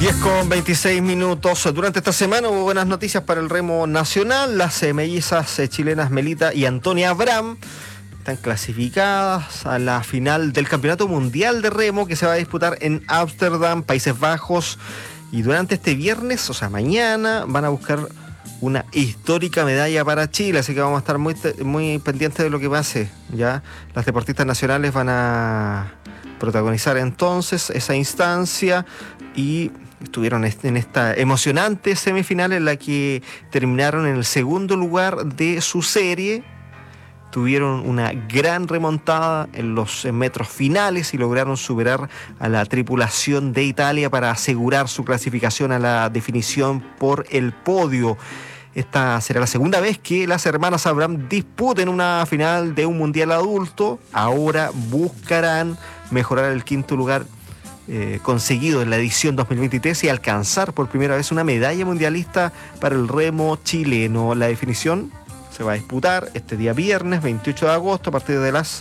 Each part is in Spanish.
10:26. Durante esta semana hubo buenas noticias para el remo nacional. Las mellizas chilenas Melita y Antonia Abraham están clasificadas a la final del Campeonato Mundial de Remo que se va a disputar en Ámsterdam, Países Bajos. Y durante este viernes, o sea, mañana, van a buscar una histórica medalla para Chile, así que vamos a estar muy pendientes de lo que pase. Ya las deportistas nacionales van a protagonizar entonces esa instancia y estuvieron en esta emocionante semifinal en la que terminaron en el segundo lugar de su serie. Tuvieron una gran remontada en los metros finales y lograron superar a la tripulación de Italia para asegurar su clasificación a la definición por el podio. Esta será la segunda vez que las hermanas Abraham disputen una final de un mundial adulto. Ahora buscarán mejorar el quinto lugar conseguido en la edición 2023 y alcanzar por primera vez una medalla mundialista para el remo chileno. La definición se va a disputar este día viernes 28 de agosto a partir de las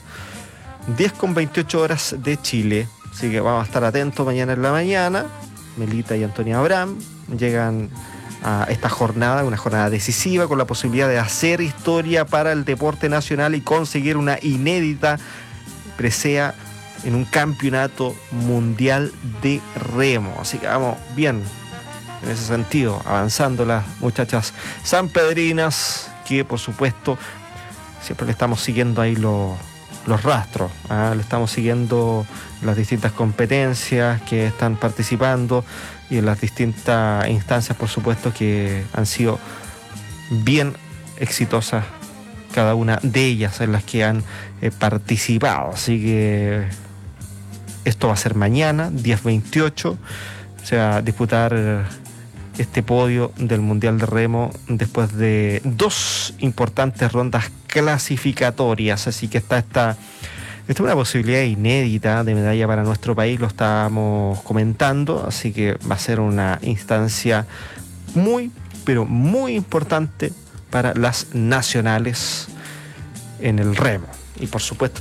10:28 de Chile. Así que vamos a estar atentos mañana en la mañana. Melita y Antonia Abraham llegan a esta jornada, una jornada decisiva con la posibilidad de hacer historia para el deporte nacional y conseguir una inédita presea en un campeonato mundial de remo. Así que vamos bien en ese sentido, avanzando las muchachas sanpedrinas, que por supuesto siempre le estamos siguiendo ahí los rastros, le estamos siguiendo las distintas competencias que están participando y en las distintas instancias, por supuesto, que han sido bien exitosas cada una de ellas en las que han participado. Así que esto va a ser mañana, 10:28, se va a disputar este podio del Mundial de Remo después de 2 importantes rondas clasificatorias. Así que esta es una posibilidad inédita de medalla para nuestro país, lo estábamos comentando, así que va a ser una instancia muy, pero muy importante para las nacionales en el remo. Y por supuesto